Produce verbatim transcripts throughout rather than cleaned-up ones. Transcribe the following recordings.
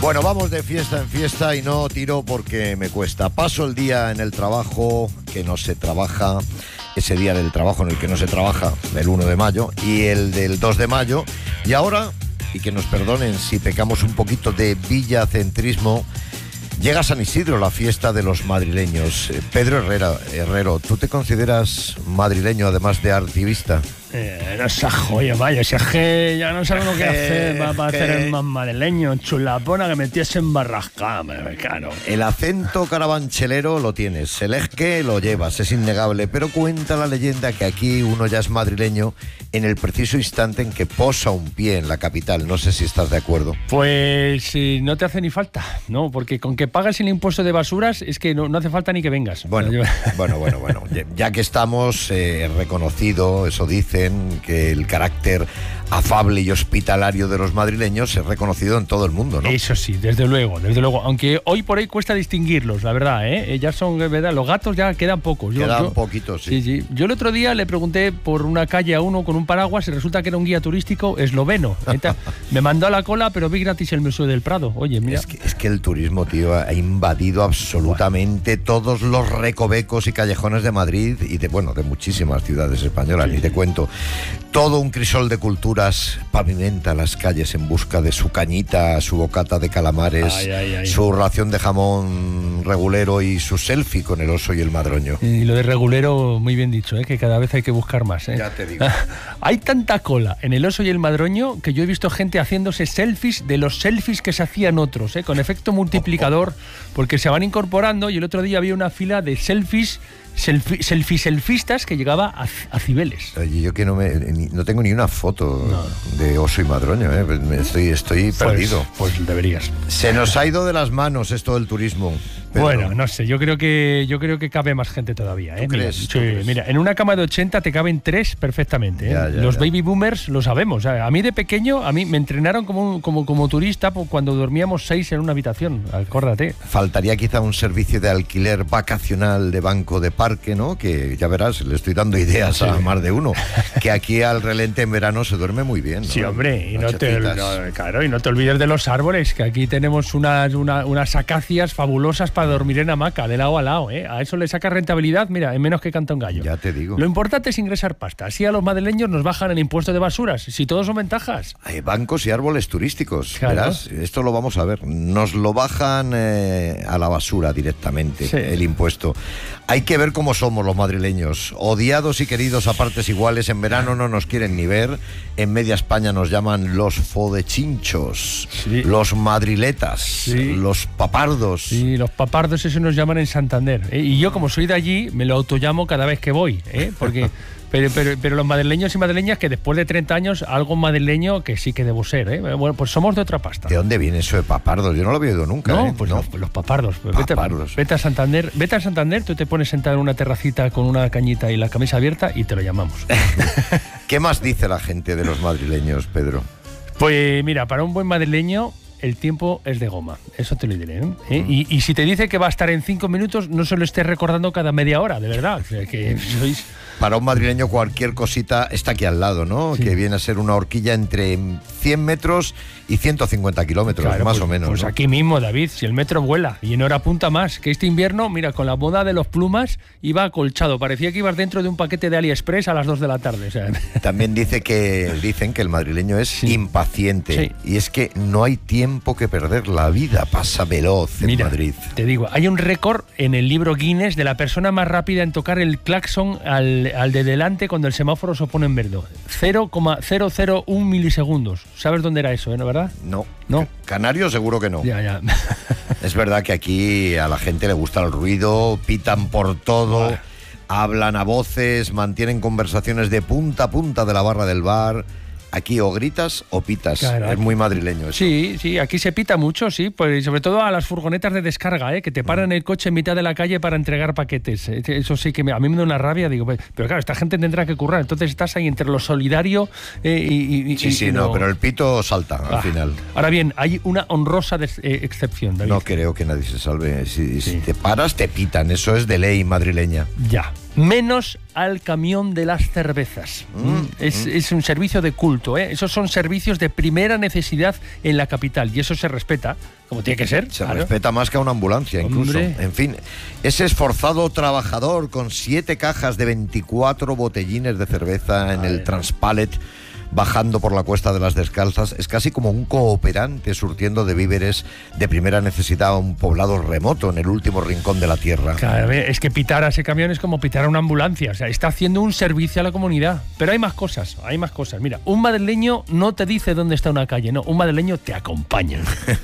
Bueno, vamos de fiesta en fiesta y no tiro porque me cuesta. Paso el día en el trabajo que no se trabaja, ese día del trabajo en el que no se trabaja, el uno de mayo, y el del dos de mayo. Y ahora, y que nos perdonen si pecamos un poquito de villacentrismo, llega San Isidro, la fiesta de los madrileños. Pedro Herrera, Herrero, ¿tú te consideras madrileño además de artivista? Eh, no se joya, vaya, si es que ya no saben lo que hacer para, para hacer el más madrileño, chulapona que metiese en barrasca, claro. El acento carabanchelero lo tienes, el esque lo llevas, es innegable, pero cuenta la leyenda que aquí uno ya es madrileño en el preciso instante en que posa un pie en la capital. No sé si estás de acuerdo. Pues si no te hace ni falta, ¿no? Porque con que pagas el impuesto de basuras es que no, no hace falta ni que vengas. Bueno, bueno, bueno, bueno. Ya que estamos eh, reconocido, eso dicen, que el carácter afable y hospitalario de los madrileños es reconocido en todo el mundo, ¿no? Eso sí, desde luego, desde luego. Aunque hoy por hoy cuesta distinguirlos, la verdad, ¿eh? Ya son, verdad, los gatos ya quedan pocos. Yo, quedan yo, poquitos, sí. sí. Sí, yo el otro día le pregunté por una calle a uno con un paraguas y resulta que era un guía turístico esloveno. Me mandó a la cola, pero vi gratis el Museo del Prado. Oye, mira. Es que, es que el turismo, tío, ha invadido absolutamente bueno. todos los recovecos y callejones de Madrid y de, bueno, de muchísimas ciudades españolas, sí, ni te cuento. Todo un crisol de culturas pavimenta las calles en busca de su cañita, su bocata de calamares, ay, ay, ay. su ración de jamón regulero y su selfie con el oso y el madroño. Y lo de regulero, muy bien dicho, ¿eh? Que cada vez hay que buscar más, ¿eh? Ya te digo. Hay tanta cola en el oso y el madroño que yo he visto gente haciéndose selfies de los selfies que se hacían otros, ¿eh? Con efecto multiplicador, porque se van incorporando, y el otro día había una fila de selfies Selfie, selfie selfistas que llegaba a, a Cibeles. Oye, yo que no me ni, no tengo ni una foto no. de oso y madroño, ¿eh? Estoy, estoy pues, perdido. Pues deberías. Se nos ha ido de las manos esto del turismo. Pedro. Bueno, no sé, yo creo que yo creo que cabe más gente todavía, ¿eh? ¿Tú Mira, crees? sí, ¿Tú crees? Mira, en una cama de ochenta te caben tres perfectamente, ¿eh? Ya, ya, Los ya. baby boomers lo sabemos. A mí de pequeño, a mí me entrenaron como, como, como turista cuando dormíamos seis en una habitación, acuérdate. Faltaría quizá un servicio de alquiler vacacional de banco de parque, ¿no? Que ya verás, le estoy dando ideas sí. a más de uno. Que aquí al relente en verano se duerme muy bien, ¿no? Sí, hombre, y no te, no, claro, y no te olvides de los árboles, que aquí tenemos unas, una, unas acacias fabulosas para dormir en hamaca, de lado a lado, ¿eh? A eso le saca rentabilidad, mira, en menos que canta un gallo. Ya te digo. Lo importante es ingresar pasta. Así a los madrileños nos bajan el impuesto de basuras, si todos son ventajas. Hay bancos y árboles turísticos, claro. Verás, esto lo vamos a ver. Nos lo bajan eh, a la basura directamente, sí. el impuesto. Hay que ver cómo somos los madrileños, odiados y queridos a partes iguales. En verano no nos quieren ni ver. En media España nos llaman los fodechinchos, sí. los madriletas, sí. los papardos. Sí, los papardos eso nos llaman en Santander, ¿eh? Y yo, como soy de allí, me lo autollamo cada vez que voy, ¿eh? Porque pero, pero, pero los madrileños y madrileñas que después de treinta años, algo madrileño que sí que debo ser, ¿eh? Bueno, pues somos de otra pasta. ¿De dónde viene eso de papardos? Yo no lo había oído nunca. No, ¿eh? pues no. Los, los papardos. Pues papardos. Vete, vete a Santander, vete a Santander, tú te pones sentado en una terracita con una cañita y la camisa abierta y te lo llamamos. ¿Qué más dice la gente de los madrileños, Pedro? Pues mira, para un buen madrileño el tiempo es de goma, eso te lo diré, ¿eh? ¿Eh? Mm. Y, y si te dice que va a estar en cinco minutos, no se lo estés recordando cada media hora, de verdad. O sea, que sois... Para un madrileño cualquier cosita está aquí al lado, ¿no? Sí. Que viene a ser una horquilla entre cien metros y ciento cincuenta kilómetros, claro, más pues, o menos. Pues ¿no? Aquí mismo, David, si el metro vuela y en hora punta más, que este invierno, mira, con la boda de los plumas iba acolchado, parecía que ibas dentro de un paquete de AliExpress a las dos de la tarde. O sea. También dice que, dicen que el madrileño es sí. impaciente, sí. y es que no hay tiempo que perder, la vida pasa veloz en mira, Madrid. Te digo, hay un récord en el libro Guinness de la persona más rápida en tocar el claxon al, al de delante cuando el semáforo se pone en verde. cero coma cero cero uno milisegundos. ¿Sabes dónde era eso, eh, ¿no, verdad? No. ¿No? Canario seguro que no. Ya, ya. Es verdad que aquí a la gente le gusta el ruido, pitan por todo, ah. hablan a voces, mantienen conversaciones de punta a punta de la barra del bar. Aquí o gritas o pitas, claro, es muy madrileño eso. Sí, sí, aquí se pita mucho, sí, pues sobre todo a las furgonetas de descarga, ¿eh? Que te paran el coche en mitad de la calle para entregar paquetes. Eso sí que me, a mí me da una rabia, digo, pero claro, esta gente tendrá que currar, entonces estás ahí entre lo solidario eh, y, y... Sí, sí, y no, no, pero el pito salta al ah. final. Ahora bien, hay una honrosa des, eh, excepción, David. No creo que nadie se salve, si, sí. si te paras te pitan, eso es de ley madrileña. Ya. Menos al camión de las cervezas. Mm, es, mm. es un servicio de culto, ¿eh? Esos son servicios de primera necesidad en la capital y eso se respeta, como tiene que ser. Se claro. respeta más que a una ambulancia, incluso. Hombre. En fin, ese esforzado trabajador con siete cajas de veinticuatro botellines de cerveza en el Transpalet, bajando por la Cuesta de las Descalzas, es casi como un cooperante surtiendo de víveres de primera necesidad a un poblado remoto en el último rincón de la tierra. Claro, es que pitar a ese camión es como pitar a una ambulancia, o sea, está haciendo un servicio a la comunidad. Pero hay más cosas, hay más cosas. Mira, un madrileño no te dice dónde está una calle, no, un madrileño te acompaña.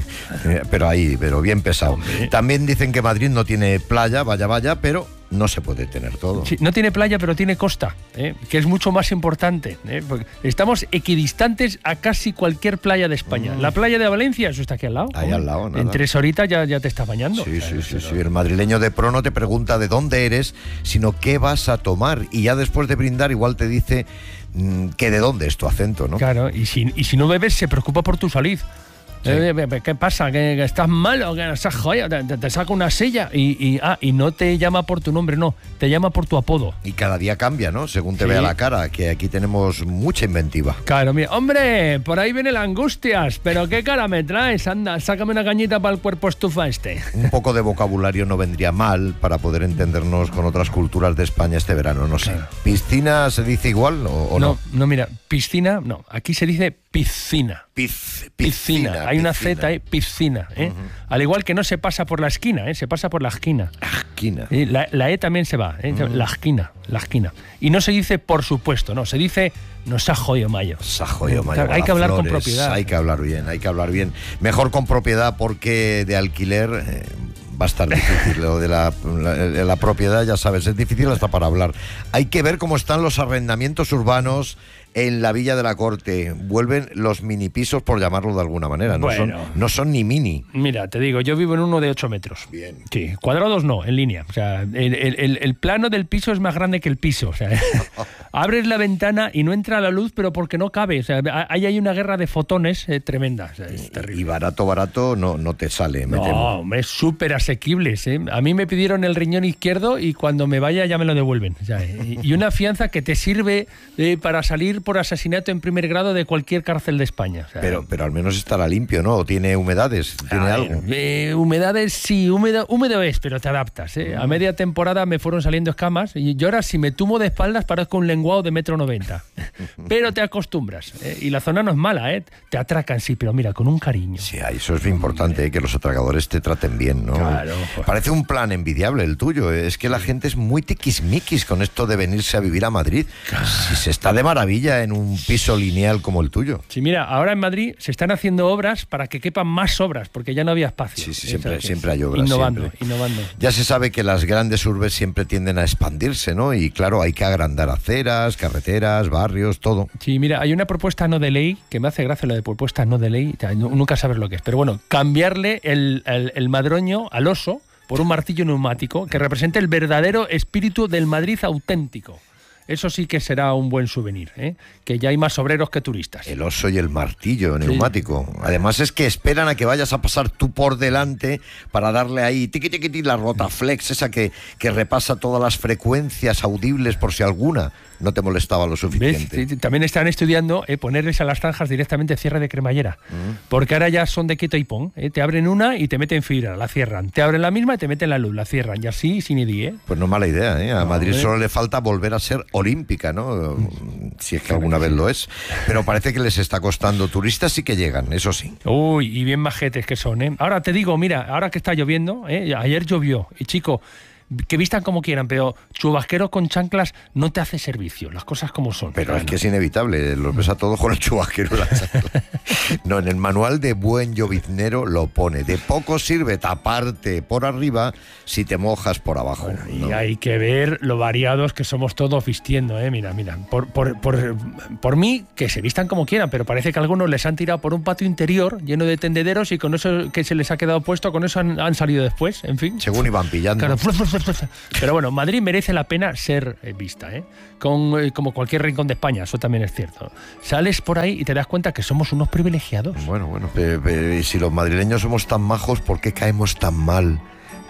Pero ahí, pero bien pesado. Hombre. También dicen que Madrid no tiene playa, vaya, vaya, pero no se puede tener todo. Sí, no tiene playa, pero tiene costa, ¿eh? Que es mucho más importante, ¿eh? Porque estamos equidistantes a casi cualquier playa de España. Mm. La playa de Valencia, eso está aquí al lado. Ahí al lado, nada. En tres horitas ya, ya te estás bañando. Sí, sí, sí, sí. El madrileño de pro no te pregunta de dónde eres, sino qué vas a tomar. Y ya después de brindar igual te dice mmm, que de dónde es tu acento, ¿no? Claro, y si, y si no bebes se preocupa por tu salud. Sí. ¿Qué pasa? ¿Que estás mal o que estás joya? Te, te saca una silla y, y, ah, y no te llama por tu nombre, no, te llama por tu apodo. Y cada día cambia, ¿no? Según te sí. vea la cara, que aquí tenemos mucha inventiva. Claro, mira, hombre, por ahí viene la Angustias, pero ¿qué cara me traes? Anda, sácame una cañita para el cuerpo estufa este. Un poco de vocabulario no vendría mal para poder entendernos con otras culturas de España este verano, no sé. Claro. ¿Piscina se dice igual o, o no? No, no, mira, piscina, no, aquí se dice piscina. Piz, piscina. piscina. Hay una Z, ¿eh? Piscina. ¿eh? Uh-huh. Al igual que no se pasa por la esquina, ¿eh? Se pasa por la esquina. La esquina. ¿Eh? La, la E también se va, ¿eh? Uh-huh. La esquina, la esquina. Y no se dice por supuesto, no, se dice nos ha jodido mayo. Nos ha jodido mayo. Claro, hay que hablar Flores, con propiedad. Hay que hablar bien, hay que hablar bien. Mejor con propiedad porque de alquiler eh, va a estar difícil. Lo de la, la, la propiedad, ya sabes, es difícil hasta para hablar. Hay que ver cómo están los arrendamientos urbanos en la Villa de la Corte. Vuelven los mini pisos, por llamarlo de alguna manera. No, bueno, son, no son ni mini. Mira, te digo, yo vivo en uno de ocho metros. Bien. Sí, cuadrados no, en línea. O sea, el, el, el plano del piso es más grande que el piso. O sea, abres la ventana y no entra la luz, pero porque no cabe. O sea, ahí hay una guerra de fotones eh, tremenda. O sea, es terrible. Y barato, barato no, no te sale. Me no, temo. es súper asequibles. ¿eh? A mí me pidieron el riñón izquierdo y cuando me vaya ya me lo devuelven. O sea, y una fianza que te sirve eh, para salir por asesinato en primer grado de cualquier cárcel de España. O sea, pero, pero al menos estará limpio, ¿no? ¿O tiene humedades? ¿Tiene ver, algo? Eh, humedades sí, húmedo, húmedo es, pero te adaptas. ¿eh? A media temporada me fueron saliendo escamas y yo ahora si me tumo de espaldas parezco un lenguado de metro noventa. Pero te acostumbras. ¿eh? Y la zona no es mala, ¿eh? Te atracan, sí, pero mira, con un cariño. Sí, eso es muy importante, ¿eh? Que los atragadores te traten bien, ¿no? Claro. Pues. Parece un plan envidiable el tuyo. ¿eh? Es que la gente es muy tiquismiquis con esto de venirse a vivir a Madrid. Claro. Si se está de maravilla en un piso lineal como el tuyo. Sí, mira, ahora en Madrid se están haciendo obras para que quepan más obras, porque ya no había espacio. Sí, sí, siempre, siempre hay obras. Innovando, siempre. innovando. Ya se sabe que las grandes urbes siempre tienden a expandirse, ¿no? Y claro, hay que agrandar aceras, carreteras, barrios, todo. Sí, mira, hay una propuesta no de ley, que me hace gracia lo de propuesta no de ley, nunca sabes lo que es, pero bueno, cambiarle el, el, el madroño al oso por un martillo neumático que represente el verdadero espíritu del Madrid auténtico. Eso sí que será un buen souvenir, ¿eh? Que ya hay más obreros que turistas. El oso y el martillo neumático. Sí. Además es que esperan a que vayas a pasar tú por delante para darle ahí tiqui tiqui tiqui la rotaflex, esa que, que repasa todas las frecuencias audibles por si alguna no te molestaba lo suficiente. ¿Ves? También están estudiando eh, ponerles a las zanjas directamente cierre de cremallera, mm. porque ahora ya son de quito y pon. ¿eh? Te abren una y te meten fibra, la cierran. Te abren la misma y te meten la luz, la cierran. Y así sin I D I, ¿eh? Pues no es mala idea, ¿eh? A no, Madrid ¿eh? Solo le falta volver a ser olímpica, ¿no? Si es que alguna vez lo es. Pero parece que les está costando. Turistas sí que llegan, eso sí. Uy, y bien majetes que son, ¿eh? Ahora te digo, mira, ahora que está lloviendo, ¿eh? Ayer llovió, y chico, que vistan como quieran, pero chubasquero con chanclas no te hace servicio, las cosas como son. Pero claro, es que es inevitable, los ves a todos con el chubasquero y la chancla. No, en el manual de buen lloviznero lo pone. De poco sirve taparte por arriba si te mojas por abajo. Bueno, ¿no? Y hay que ver lo variados que somos todos vistiendo, ¿eh? Mira, mira. Por, por, por, por mí, que se vistan como quieran, pero parece que algunos les han tirado por un patio interior lleno de tendederos y con eso que se les ha quedado puesto, con eso han, han salido después, en fin. Según iban pillando. Claro. Pero bueno, Madrid merece la pena ser eh, vista, ¿eh? Con, eh, como cualquier rincón de España, eso también es cierto. Sales por ahí y te das cuenta que somos unos privilegiados. Bueno, bueno, pero, pero, y si los madrileños somos tan majos, ¿por qué caemos tan mal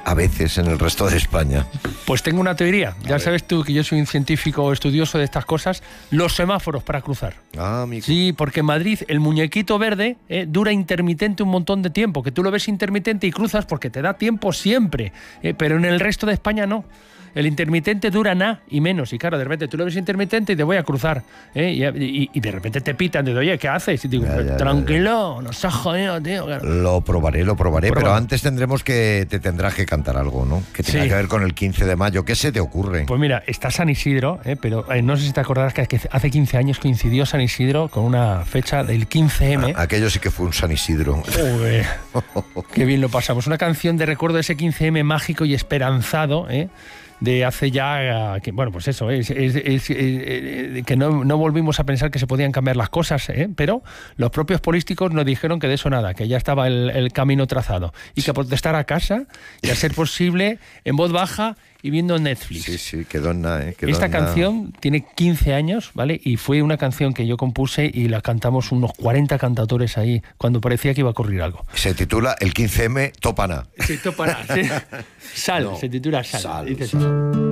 a veces en el resto de España? Pues tengo una teoría. A ya ver. sabes tú que yo soy un científico estudioso de estas cosas. Los semáforos para cruzar. Ah, amigo. Sí, porque en Madrid el muñequito verde eh, dura intermitente un montón de tiempo, que tú lo ves intermitente y cruzas porque te da tiempo siempre, eh, pero en el resto de España no. El intermitente dura nada y menos. Y claro, de repente tú lo ves intermitente y te voy a cruzar. ¿eh? Y, y, y de repente te pitan, de oye, ¿qué haces? Y digo, Ya, ya, tranquilo, ya, ya. nos has jodido, tío. Claro. Lo probaré, lo probaré, Prueba. pero antes tendremos que, te tendrás que cantar algo, ¿no? Que tenga Sí. que ver con el quince de mayo. ¿Qué se te ocurre? Pues mira, está San Isidro, ¿eh? pero eh, no sé si te acordarás que que hace quince años coincidió San Isidro con una fecha del quince eme. A- aquello sí que fue un San Isidro. Joder, qué bien lo pasamos. Una canción de recuerdo de ese quince eme mágico y esperanzado, ¿eh? de hace ya, que, bueno, pues eso, es, es, es, es, es que no, no volvimos a pensar que se podían cambiar las cosas, ¿eh? pero los propios políticos nos dijeron que de eso nada, que ya estaba el, el camino trazado y que protestar a casa y a ser posible en voz baja y viendo Netflix. Sí, sí, quedó en nada, ¿eh? Quedó Esta en nada. canción tiene quince años, ¿vale? Y fue una canción que yo compuse y la cantamos unos cuarenta cantautores ahí cuando parecía que iba a ocurrir algo. Se titula El quince eme Topana. Sí, esto para, sí. Sal, No, se titula Sal. Sal, Dices, Sal.